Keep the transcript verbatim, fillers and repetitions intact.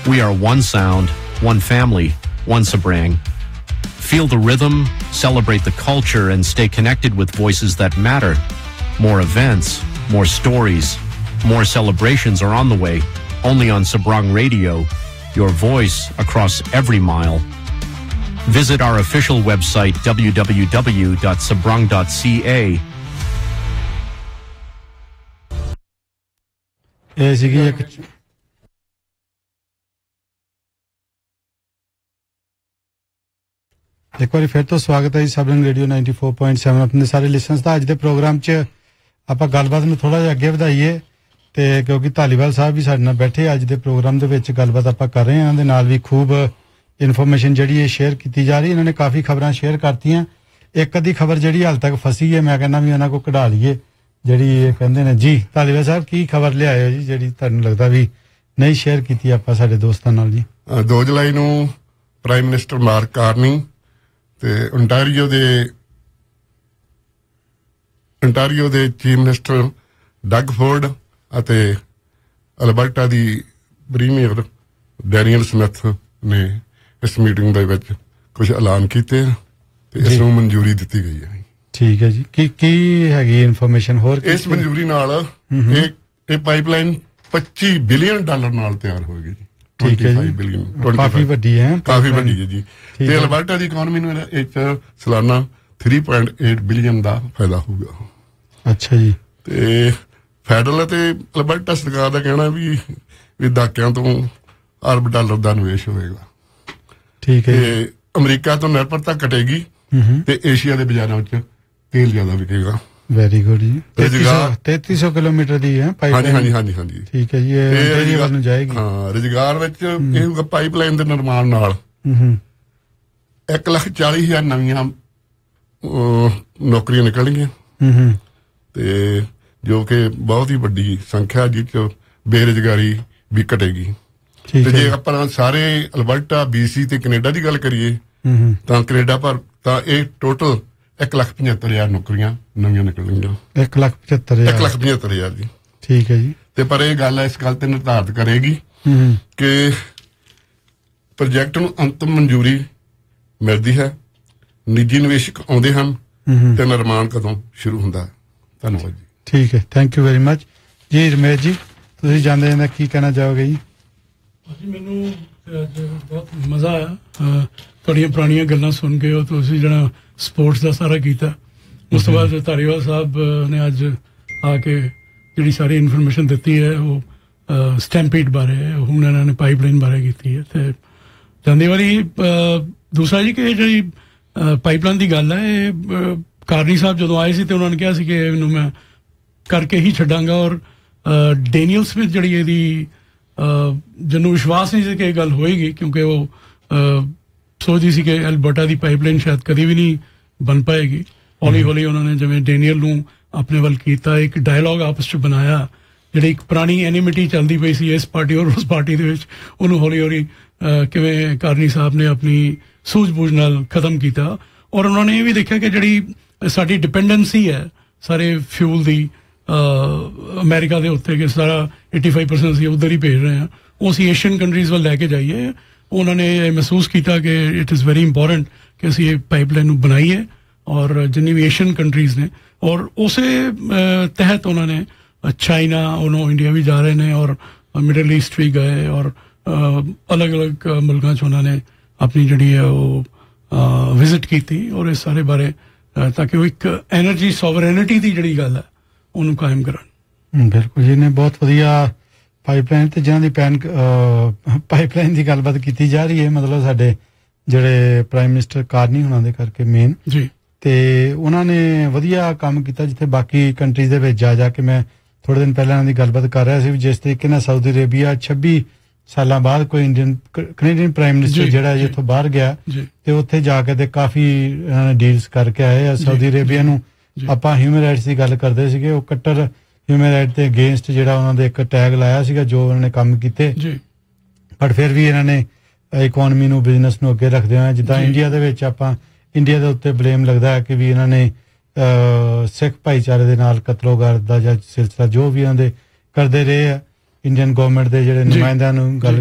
We are one sound, one family, one Sabrang. Feel the rhythm, celebrate the culture, and stay connected with voices that matter. More events, more stories, more celebrations are on the way, only on Sabrang Radio, your voice across every mile. Visit our official website, w w w dot sabrang dot c a. ਇੱਕ ਵਾਰੀ ਫਿਰ ਤੋਂ ਸਵਾਗਤ ਹੈ ਜੀ ਸਬਰੰਗ radio ninety four point seven ਆਪਣੇ ਸਾਰੇ listeners ਦਾ। ਅੱਜ ਦੇ ਪ੍ਰੋਗਰਾਮ 'ਚ ਆਪਾਂ ਗੱਲਬਾਤ ਨੂੰ ਥੋੜਾ ਜਿਹਾ ਅੱਗੇ ਵਧਾਈਏ ਤੇ ਕਿਉਂਕਿ ਧਾਲੀਵਾਲ ਸਾਹਿਬ ਵੀ ਸਾਡੇ ਨਾਲ ਬੈਠੇ ਅੱਜ ਦੇ ਪ੍ਰੋਗਰਾਮ ਦੇ ਵਿੱਚ ਗੱਲਬਾਤ ਆਪਾਂ ਕਰ ਰਹੇ ਹਾਂ। ਇਹਨਾਂ ਦੇ ਨਾਲ ਵੀ ਖੂਬ ਇਨਫੋਰਮੇਸ਼ਨ ਜਿਹੜੀ ਹੈ ਸ਼ੇਅਰ ਕੀਤੀ ਜਾ ਰਹੀ। ਇਹਨਾਂ ਨੇ ਕਾਫੀ ਖਬਰਾਂ ਸ਼ੇਅਰ ਕਰਤੀਆਂ। ਇੱਕ ਅੱਧੀ ਖਬਰ ਜਿਹੜੀ ਹਾਲ ਤੱਕ ਫਸੀ ਹੈ ਮੈਂ ਕਹਿੰਦਾ ਵੀ ਉਹਨਾਂ ਕੋਲ ਕਢਾ ਲਈਏ ਜਿਹੜੀ ਇਹ ਕਹਿੰਦੇ ਨੇ। ਜੀ ਧਾਲੀਵਾਲ ਸਾਹਿਬ ਕੀ ਖਬਰ ਲਿਆਏ ਹੋ ਜੀ ਜਿਹੜੀ ਤੁਹਾਨੂੰ ਲੱਗਦਾ ਵੀ ਨਹੀਂ ਸ਼ੇਅਰ ਕੀਤੀ ਆਪਾਂ ਸਾਡੇ ਦੋਸਤਾਂ ਨਾਲ? ਜੀ ਦੋ ਜੁਲਾਈ ਨੂੰ ਪ੍ਰਾਈਮ ਮਿਨਿਸਟਰ ਮਾਰਕ ਕਾਰਨੀ ਤੇ ontario ਦੇ ontario ਦੇ ਚੀਫ ਮਿਨਿਸਟਰ ਡਗ ਫੋਰਡ ਅਤੇ ਅਲਬਰਟਾ ਦੀ ਪ੍ਰੀਮੀਅਰ ਡੈਨੀਅਲ ਸਮਿਥ ਨੇ ਇਸ ਮੀਟਿੰਗ ਦੇ ਵਿੱਚ ਕੁਝ ਐਲਾਨ ਕੀਤੇ ਤੇ ਇਸ ਨੂੰ ਮਨਜ਼ੂਰੀ ਦਿੱਤੀ ਗਈ ਹੈ। ਠੀਕ ਹੈ ਜੀ। ਕੀ ਕੀ ਹੈਗੀ ਇਨਫੋਰਮੇਸ਼ਨ ਹੋਰ? ਇਸ ਮਨਜ਼ੂਰੀ ਨਾਲ ਇਹ ਇਹ ਪਾਈਪਲਾਈਨ ਪੱਚੀ ਬਿਲੀਅਨ ਡਾਲਰ ਨਾਲ ਤਿਆਰ ਹੋਏਗੀ ਜੀ। ਠੀਕ ਹੈ ਜੀ, ਕਾਫੀ ਵੱਡੀ ਹੈ, ਕਾਫੀ ਵੱਡੀ ਹੈ ਜੀ। ਤੇ ਅਲਬਰਟਾ ਦੀ ਇਕਨੋਮੀ ਨੂੰ ਇਹ ਸਾਲਾਨਾ three point eight ਬਿਲੀਅਨ ਦਾ ਫਾਇਦਾ ਹੋਊਗਾ। ਅੱਛਾ ਜੀ। ਤੇ ਫੈਡਰਲ ਅਤੇ ਅਲਬਰਟਾ ਸਰਕਾਰ ਦਾ ਕਹਿਣਾ ਵੀ ਵੀ ਦਹਾਕਿਆਂ ਤੋਂ ਅਰਬ ਡਾਲਰ ਦਾ ਨਿਵੇਸ਼ ਹੋਵੇਗਾ। ਠੀਕ ਹੈ। ਤੇ ਅਮਰੀਕਾ ਤੋਂ ਨਿਰਭਰਤਾ ਘਟੇਗੀ ਤੇ ਏਸ਼ੀਆ ਦੇ ਬਾਜ਼ਾਰਾਂ ਵਿੱਚ ਤੇਲ ਜ਼ਿਆਦਾ ਵਿਕੇਗਾ। ਵੈਰੀ ਗੁੱਡ ਜੀ। ਤੇਤੀ ਸੌ ਕਿਲੋਮੀਟਰ ਦੀ ਹੈ ਪਾਈਪਲਾਈਨ। ਹਾਂਜੀ ਹਾਂਜੀ ਹਾਂਜੀ। ਠੀਕ ਹੈ ਜੀ। ਇਹ ਵੱਲ ਨੂੰ ਜਾਏਗੀ। ਹਾਂ, ਰੁਜ਼ਗਾਰ ਵਿੱਚ ਇਹ ਪਾਈਪਲਾਈਨ ਦੇ ਨਿਰਮਾਣ ਨਾਲ ਇੱਕ ਲੱਖ ਚਾਲੀ ਹਜ਼ਾਰ ਨਵੀਆਂ ਨੌਕਰੀਆਂ ਨਿਕਲਣਗੀਆਂ ਤੇ ਜੋ ਕਿ ਬਹੁਤ ਹੀ ਵੱਡੀ ਸੰਖਿਆ ਜਿਸ ਚ ਬੇਰੁਜ਼ਗਾਰੀ ਵੀ ਘਟੇਗੀ। ਤੇ ਜੇ ਆਪਾਂ ਸਾਰੇ ਅਲਬਰਟਾ, ਬੀਸੀ ਤੇ ਕੈਨੇਡਾ ਦੀ ਗੱਲ ਕਰੀਏ ਤਾਂ ਕੈਨੇਡਾ ਪਰ ਤਾਂ ਇਹ ਟੋਟਲ ਇੱਕ ਲੱਖ ਪਝੱਤਰ ਹਜ਼ਾਰ ਨੌਕਰੀਆਂ ਨਵੀਆਂ ਨਿਕਲਣਗੀਆਂ। ਇੱਕ ਲੱਖ ਪਝੱਤਰ ਹਜ਼ਾਰ ਇੱਕ ਲੱਖ ਪਝੱਤਰ ਹਜ਼ਾਰ ਜੀ। ਠੀਕ ਹੈ ਜੀ। ਤੇ ਪਰ ਇਹ ਗੱਲ ਇਸ ਗੱਲ ਤੇ ਨਿਰਧਾਰਿਤ ਕਰੇਗੀ ਕਿ ਪ੍ਰੋਜੈਕਟ ਨੂੰ ਅੰਤਮ ਮਨਜ਼ੂਰੀ ਮਿਲਦੀ ਹੈ, ਨਿੱਜੀ ਨਿਵੇਸ਼ਕ ਆਉਂਦੇ ਹਨ ਤੇ ਨਿਰਮਾਣ ਕਦੋਂ ਸ਼ੁਰੂ ਹੁੰਦਾ ਹੈ। ਧੰਨਵਾਦ ਜੀ। ਠੀਕ ਹੈ, ਥੈਂਕ ਯੂ ਵੈਰੀ ਮਚ ਜੀ। ਰਮੇਸ਼ ਜੀ ਤੁਸੀਂ ਜਾਂਦੇ ਜਾਂਦੇ ਕੀ ਕਹਿਣਾ ਚਾਹੋਗੇ ਜੀ? ਮੈਨੂੰ ਅੱਜ ਬਹੁਤ ਮਜ਼ਾ ਆਇਆ ਤੁਹਾਡੀਆਂ ਪੁਰਾਣੀਆਂ ਗੱਲਾਂ ਸੁਣ ਕੇ। ਉਹ ਤੁਸੀਂ ਜਿਹੜਾ ਸਪੋਰਟਸ ਦਾ ਸਾਰਾ ਕੀਤਾ, ਉਸ ਤੋਂ ਬਾਅਦ ਧਾਰੀਵਾਲ ਸਾਹਿਬ ਨੇ ਅੱਜ ਆ ਕੇ ਜਿਹੜੀ ਸਾਰੀ ਇਨਫੋਰਮੇਸ਼ਨ ਦਿੱਤੀ ਹੈ ਉਹ ਸਟੈਂਪੀਡ ਬਾਰੇ, ਹੁਣ ਇਹਨਾਂ ਨੇ ਪਾਈਪਲਾਈਨ ਬਾਰੇ ਕੀਤੀ ਹੈ। ਤੇ ਜਾਂਦੀ ਵਾਰੀ ਦੂਸਰਾ ਜੀ ਕਿ ਜਿਹੜੀ ਪਾਈਪਲਾਈਨ ਦੀ ਗੱਲ ਹੈ, ਇਹ ਕਾਰਨੀ ਸਾਹਿਬ ਜਦੋਂ ਆਏ ਸੀ ਤੇ ਉਹਨਾਂ ਨੇ ਕਿਹਾ ਸੀ ਕਿ ਇਹਨੂੰ ਮੈਂ ਕਰਕੇ ਹੀ ਛੱਡਾਂਗਾ। ਔਰ ਡੈਨੀਅਲ ਸਮਿਥ ਜਿਹੜੀ ਇਹਦੀ ਜਿਹਨੂੰ ਵਿਸ਼ਵਾਸ ਨਹੀਂ ਸੀ ਕਿ ਇਹ ਗੱਲ ਹੋਏਗੀ, ਕਿਉਂਕਿ ਉਹ ਸੋਚਦੀ ਸੀ ਕਿ ਅਲਬਰਟਾ ਦੀ ਪਾਈਪਲਾਈਨ ਸ਼ਾਇਦ ਕਦੀ ਵੀ ਨਹੀਂ ਬਣ ਪਾਏਗੀ। ਹੌਲੀ ਹੌਲੀ ਉਹਨਾਂ ਨੇ ਜਿਵੇਂ ਡੈਨੀਅਲ ਨੂੰ ਆਪਣੇ ਵੱਲ ਕੀਤਾ, ਇੱਕ ਡਾਇਲੋਗ ਆਪਸ 'ਚ ਬਣਾਇਆ। ਜਿਹੜੀ ਇੱਕ ਪੁਰਾਣੀ ਐਨੀਮਿਟੀ ਚੱਲਦੀ ਪਈ ਸੀ ਇਸ ਪਾਰਟੀ ਔਰ ਉਸ ਪਾਰਟੀ ਦੇ ਵਿੱਚ, ਉਹਨੂੰ ਹੌਲੀ ਹੌਲੀ ਕਿਵੇਂ ਕਾਰਨੀ ਸਾਹਿਬ ਨੇ ਆਪਣੀ ਸੂਝ-ਬੂਝ ਨਾਲ ਖਤਮ ਕੀਤਾ। ਔਰ ਉਹਨਾਂ ਨੇ ਇਹ ਵੀ ਦੇਖਿਆ ਕਿ ਜਿਹੜੀ ਸਾਡੀ ਡਿਪੈਂਡੈਂਸੀ ਹੈ ਸਾਰੇ ਫਿਊਲ ਦੀ ਅਮਰੀਕਾ ਦੇ ਉੱਤੇ, ਕਿ ਸਾਰਾ eighty five percent ਅਸੀਂ ਉੱਧਰ ਹੀ ਭੇਜ ਰਹੇ ਹਾਂ, ਉਹ ਅਸੀਂ ਏਸ਼ੀਅਨ ਕੰਟਰੀਜ਼ ਵੱਲ ਲੈ ਕੇ ਜਾਈਏ। ਉਹਨਾਂ ਨੇ ਇਹ ਮਹਿਸੂਸ ਕੀਤਾ ਕਿ ਇਟ ਇਜ਼ ਵੈਰੀ ਇੰਪੋਰਟੈਂਟ ਕਿ ਅਸੀਂ ਇਹ ਪਾਈਪਲਾਈਨ ਨੂੰ ਬਣਾਈਏ ਔਰ ਜਿੰਨੀ ਵੀ ਏਸ਼ੀਅਨ ਕੰਟਰੀਜ਼ ਨੇ। ਔਰ ਉਸੇ ਤਹਿਤ ਉਹਨਾਂ ਨੇ ਚਾਈਨਾ, ਉਹਨੂੰ ਇੰਡੀਆ ਵੀ ਜਾ ਰਹੇ ਨੇ ਔਰ ਮਿਡਲ ਈਸਟ ਵੀ ਗਏ ਔਰ ਅਲੱਗ-ਅਲੱਗ ਮੁਲਕਾਂ 'ਚ ਉਹਨਾਂ ਨੇ ਆਪਣੀ ਜਿਹੜੀ ਹੈ ਉਹ ਵਿਜ਼ਿਟ ਕੀਤੀ ਔਰ ਇਸ ਸਾਰੇ ਬਾਰੇ ਤਾਂ ਕਿ ਉਹ ਇੱਕ ਐਨਰਜੀ ਸੋਵਰੇਨਿਟੀ ਦੀ ਜਿਹੜੀ ਗੱਲ ਹੈ ਉਹਨੂੰ ਕਾਇਮ ਕਰਨ। ਬਿਲਕੁਲ ਜੀ ਨੇ ਬਹੁਤ ਵਧੀਆ ਪਾਈਪਲਾਈਨ ਤੇ ਜਿਹਨਾਂ ਦੀ ਪੈਨ ਪਾਈਪਲਾਈਨ ਦੀ ਗੱਲਬਾਤ ਕੀਤੀ ਜਾ ਰਹੀ ਹੈ, ਮਤਲਬ ਸਾਡੇ ਜਿਹੜੇ ਪ੍ਰਾਈਮ ਮਿਨਿਸਟਰ ਕਾਰਨੀ ਹੋਣਾ ਦੇ ਕਰਕੇ ਮੇਨ ਜੀ, ਤੇ ਉਹਨਾਂ ਨੇ ਵਧੀਆ ਕੰਮ ਕੀਤਾ। ਜਿੱਥੇ ਬਾਕੀ ਕੰਟਰੀਜ਼ ਦੇ ਵਿੱਚ ਜਾ ਜਾ ਕੇ ਮੈਂ ਥੋੜੇ ਦਿਨ ਪਹਿਲਾਂ ਇਹਨਾਂ ਦੀ ਗੱਲਬਾਤ ਕਰ ਰਿਹਾ ਸੀ ਵੀ ਜਿਸ ਤਰੀਕੇ ਨਾਲ ਸਾਊਦੀ ਅਰੇਬੀਆ ਛੱਬੀ ਸਾਲਾਂ ਬਾਅਦ ਕੋਈ ਇੰਡੀਅਨ ਕੈਨੇਡੀਅਨ ਪ੍ਰਾਈਮ ਮਿਨਿਸਟਰ ਜਿਹੜਾ ਜਿੱਥੋਂ ਬਾਹਰ ਗਿਆ ਤੇ ਉੱਥੇ ਜਾ ਕੇ ਤੇ ਕਾਫੀ ਇਹਨਾਂ ਨੇ ਡੀਲਸ ਕਰਕੇ ਆਏ ਆ। ਸਾਊਦੀ ਅਰੇਬੀਆ ਨੂੰ ਆਪਾਂ ਹਿਊਮਨ ਰਾਈਟਸ ਦੀ ਗੱਲ ਕਰਦੇ ਸੀਗੇ, ਉਹ ਕੱਟਰ ਹਿਊਮਨ ਰਾਈਟ ਦੇ ਅਗੇਂਸਟ ਜਿਹੜਾ ਉਹਨਾਂ ਦੇ ਇੱਕ ਟੈਗ ਲਾਇਆ ਸੀਗਾ ਜੋ ਉਹਨਾਂ ਨੇ ਕੰਮ ਕੀਤੇ, ਬਟ ਫਿਰ ਵੀ ਇਹਨਾਂ ਨੇ ਇਕੋਨਮੀ ਨੂੰ, ਬਿਜ਼ਨਸ ਨੂੰ ਅੱਗੇ ਰੱਖਦੇ ਹੋਏ, ਜਿੱਦਾਂ ਇੰਡੀਆ ਦੇ ਵਿੱਚ ਆਪਾਂ ਇੰਡੀਆ ਦੇ ਉੱਤੇ ਬਲੇਮ ਲੱਗਦਾ ਹੈ ਕਿ ਵੀ ਇਹਨਾਂ ਨੇ ਸਿੱਖ ਭਾਈਚਾਰੇ ਦੇ ਨਾਲ ਕਤਲੋਗਾਰ ਦਾ ਜਾਂ ਸਿਲਸਿਲਾ ਜੋ ਵੀ ਇਹਨਾਂ ਦੇ ਕਰਦੇ ਰਹੇ ਆ, ਇੰਡੀਅਨ ਗਵਰਨਮੈਂਟ ਦੇ ਜਿਹੜੇ ਨੁਮਾਇੰਦਿਆਂ ਨੂੰ ਗੱਲ